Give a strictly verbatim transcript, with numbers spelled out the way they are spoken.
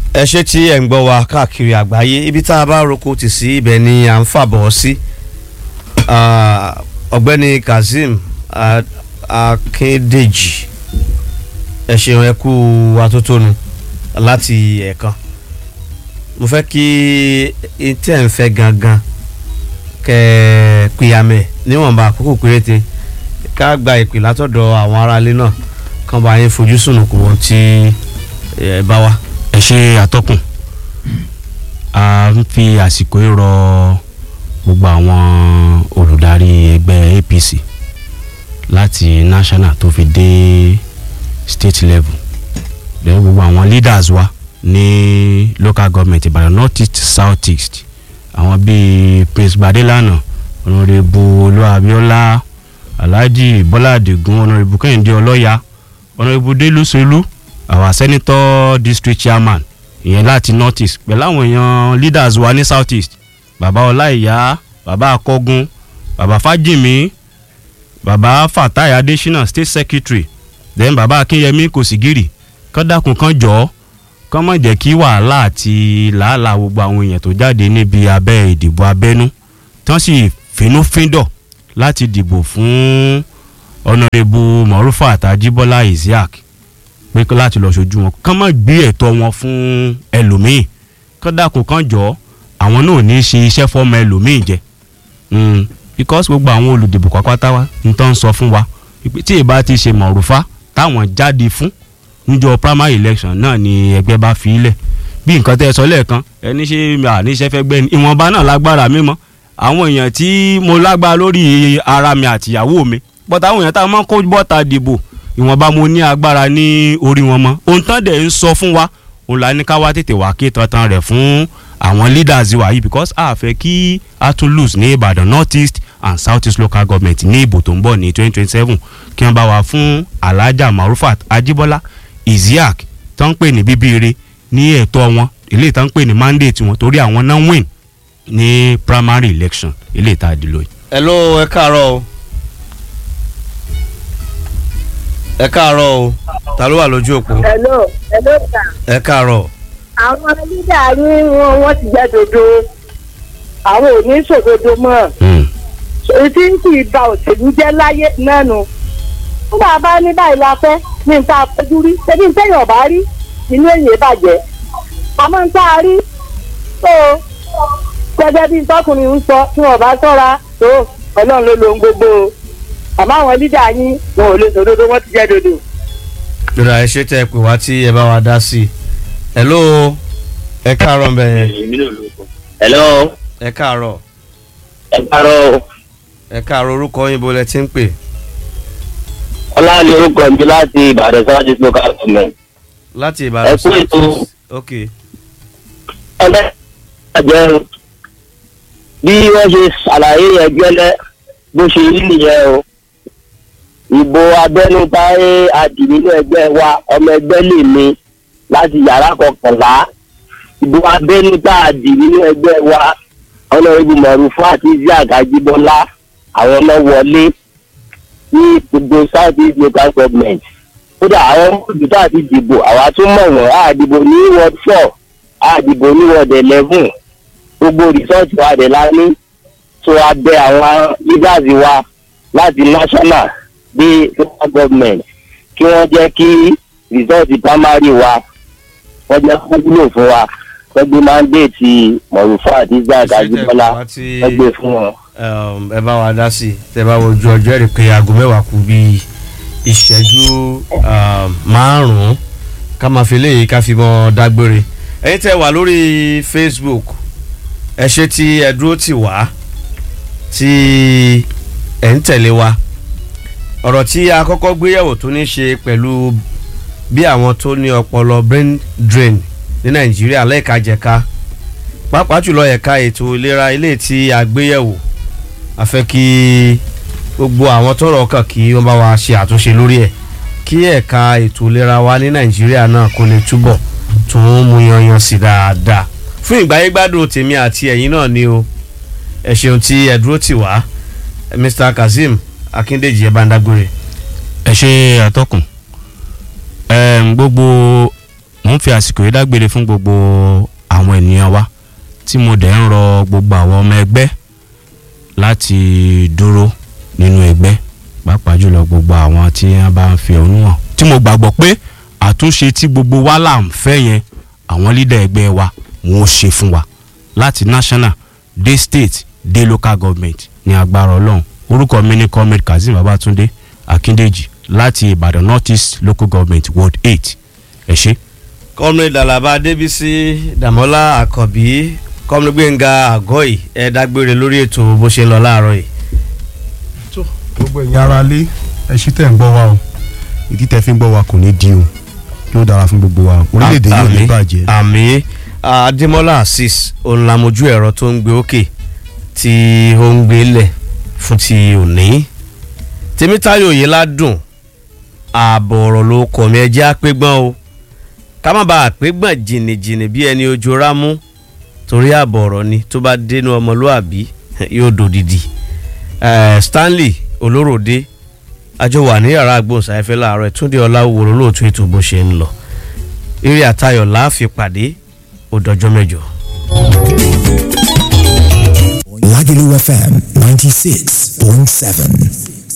ẹ ṣe tí ẹ̀ ń gbọ́ wa káàkiri àgbáyé ibi tá a bá roko tì sí ibẹ̀ ni à ń fàbọ̀ sí ọ̀gbẹ́ni Kazeem Akíndeji ẹ ṣeun ẹ kú atótónu láti ẹ̀ẹ̀kan mo fẹ́ kí tẹ́ ń fẹ́ gangan kẹ́ pìyàmẹ̀ níwọ̀nba àkókò péréte ká gba ìpè látọ̀dọ̀ àwọn aráalé náà kàn bá yín fojú sùnùkù wọn tí ẹ bá wa. ẹ ṣe àtọkùn a ń fi àsìkò yìí rọ gbogbo àwọn olùdarí ẹgbẹ́ A P C láti national tó fi dé state level then gbogbo àwọn leaders wa ní local government Ìbàdàn north east south east àwọn bíi Prince Badelana Honorable Olúwabíọ́lá Alhaji Bọ́lá Àdìgún Honorable Kẹ́hìndé Ọlọ́yà Honorable Délú Solú our senator district chairman ìyẹn láti north east pẹ̀lú àwọn èèyàn leaders wa ní south east bàbá Ọláìyá bàbá Akọ́gun bàbá Fájìmí bàbá Fatai Adésínà state secretary then bàbá Akínyẹmí Kòsìgírì kán dákun kán jọ̀ọ́ kán má jẹ́ kí wàhálà àti làálàá gbogbo àwọn èèyàn tó jáde níbi abẹ́ ìdìbò abẹ́nú tán sì fínúfíndọ̀ láti dìbò fún Honorable Morufat Ajíbọ́lá Isiaq pé láti lọ ṣojú wọn kán má gbé ẹ̀tọ́ wọn fún ẹlòmíì kán dákun kán jọ̀ọ́ àwọn náà ní í ṣe iṣẹ́ fọ́mọ ẹlòmíì jẹ because gbogbo àwọn olùdìbò pátá wa ń tán sọ fún wa tí ìbá ti ṣe Mọ̀rúfà táwọn jáde fún níjọ́ primary election náà ni ẹgbẹ́ bá fi ilẹ̀ bí nǹkan tẹ́ ẹ sọ lẹ́ẹ̀kan ẹni ṣe àníṣẹ́ fẹ́ gbẹ́ni ìwọ̀nba náà lágbára mímọ́ àwọn èèyàn tí mo lágbára lórí ara mi àtìyàwó mi but àwọn èèyàn táwọn máa ń kó bọ́ta dìbò ìwọ̀nba mo ní agbára ní orí wọn mọ́ ohun tán dẹ̀ ń sọ fún wa òun là ní ká wá tètè wá ké tantan rẹ̀ fún àwọn leaders wa yìí because a fẹ́ kí a tún lose ní Ìbàdàn north east and south east local government ní ìbò tó ń bọ̀ ní twenty twenty seven kí wọ́n bá wa fún Alhaja Morufat Ajíbọ́lá Isiaq tó ń pè ní bíbíire ní ẹ̀tọ́ wọn eléyìí tó ń pè ní mandate wọn torí àwọn náà win ní primary election eléyìí tá a dìlò yìí. hello ẹ káàárọ̀ o ẹ káàárọ̀ o ta ló wà lójú òpó. hello hello sir. ẹ káàárọ̀. àwọn lídà yín wọn wọn ti jẹ dodo àwọn ò ní sòdodo mọ́ ètí ń kì í ba òṣèlú jẹ́ láyé náà nù nígbà bá ní báyìí la fẹ́ ní nǹkan àpéjú rí ṣebí ń tẹ̀yàn bá rí inú èyàn bàjẹ́ àmọ́ ń tá a rí tó gẹ́gẹ́ bí tọkùnrin ń sọ tí wọ́n bá sọ́ra tó Ọlọ́run ló lo ohun gbogbo àmọ́ àwọn lídà yín wọn ò lè sòdodo wọ́n ti jẹ́ dodo. lórí àìṣe tẹ pé wá tí ẹ bá wa dá sí i hello ẹ káàárọ̀ mbẹ yẹn. hello. ẹ káàárọ̀. ẹ káàárọ̀. ẹ káàárọ̀ orúkọ yín bo lẹ ti ń pè. ọlá ni orúkọ mi láti Ìbàdàn south east local government. láti Ìbàdàn south east. ẹ kú ètò. ok. ọlẹ́ àjẹ́ bí wọ́n ṣe ṣàlàyé ẹgbẹ́lẹ́ bó ṣe rí nìyẹn o ìbò abẹ́nú táyé adì nínú ẹgbẹ́ wa ọmọ ẹgbẹ́ lè mi láti yàrá kọkànlá ìbò abẹ́nú tá a dì nínú ẹgbẹ́ wa Honorable Morufat Isiaq Ajíbọ́lá àwọn náà wọlé ní gbogbo south east local government kódà àwọn olùdó àti dìbò àwa tún mọ̀ wọ́n á dìbò ní ward four á dìbò ní ward eleven gbogbo resort wa dẹ̀ la ní tó a bẹ àwọn leaders wa láti national dé local government kí wọ́n jẹ́ kí resort primary wa wọ́n jẹ́ kó wúlò fún wa wọ́n gbé mandate Morufat Isiaq Ajíbọ́lá wọ́n gbé fún wọn. ẹ bá wa dá sí i tẹ bá wojú ọjọ́ ẹ̀rí pé aago mẹ́wàá kù bíi ìṣẹ́jú márùn-ún ká máa fi léyìí ká fi mọ́ dágbére ẹ̀yin tẹ́ wà lórí Facebook ẹ ṣe tí ẹ dúró tì wá tí ẹ ń tẹ̀lé wa ọ̀rọ̀ tí a kọ́kọ́ gbéyẹ̀wò tó ní ṣe pẹ̀lú bí àwọn tó ní ọpọlọ brain drain ní Nàìjíríà lẹ́ẹ̀kajẹ̀ka pàápàá jùlọ ẹ̀ka ètò ìlera ilé tí a gbéyẹ̀wò a fẹ́ kí gbogbo àwọn tọ́rọ̀ kàn kí wọ́n bá wa ṣe àtúnṣe lórí ẹ̀ kí ẹ̀ka ètò ìlera wa ní Nàìjíríà náà kó lè túbọ̀ tún mú yanyan sí dáadáa fún ìgbáyégbádùn tèmi àti ẹ̀yin náà ni o ẹ ṣeun tí ẹ dúró tì wá Mr Kazeem Akíndeji ẹ bá ń dágbére. ẹ ṣe àtọkùn gbogbo mo ń fi àsìkò yìí dágbére fún gbogbo àwọn ènìyàn wa tí mo dẹ̀ ń rọ gbogbo àwọn ọmọ ẹgbẹ́ láti dúró nínú ẹgbẹ́ pàápàá jùlọ gbogbo àwọn tí wọ́n bá ń fi ẹ̀hónú hàn tí mo gbàgbọ́ pé àtúnṣe tí gbogbo wa là ń fẹ́ yẹn àwọn leader ẹgbẹ́ wa wọn ò ṣe fún wa láti national dé state dé local government ní agbára ọlọ́run. Orúkọ mi ní comrade Kazeem Babatunde Akindeji láti Ìbàdàn North East Local Government Ward eight. ẹ ṣé. comrade Alaba Adébísí Dàmọ́lá Àkànbí comrade Gbénga Àgọ́ì ẹ dágbére lórí ètò bó ṣe ń lọ láàárọ̀ yìí. tó gbogbo ẹ̀yin ará lé ẹ ṣí tẹ̀ ń gbọ́ wa o ìdí tẹ̀ fi ń gbọ́ wa kò ní di o yóò dára fún gbogbo wa orílẹ̀-èdè yóò ní bàjẹ́. àmín. Adémọ́lá Azeez òun làmójú ẹ̀rọ tó ń gbé òkè tí ó ń gbé lẹ̀ fún ti òní. Tèmítáyọ̀ Oyèládùn ààbọ̀ ọ̀rọ̀ ló kọ̀ mí ẹjẹ́ àpégbọ́n o ká má bàa àpégbọ́n jìnnìjìnnì bí ẹni ojú rámú torí ààbọ̀ ọ̀rọ̀ ni tó bá dénú ọmọlúàbí yóò dòdìdì. Stanley Olóròdé àjọ wà ní yàrá agbóhùnsáfẹ́fẹ́ láàárọ̀ Túndé Ọláwúwo lóòótọ́ ètò bó ṣe ń lọ eré àtayọ̀ láàfin pàdé ó dọjọ́ mẹ́jọ. Lagelu F M ninety-six point seven.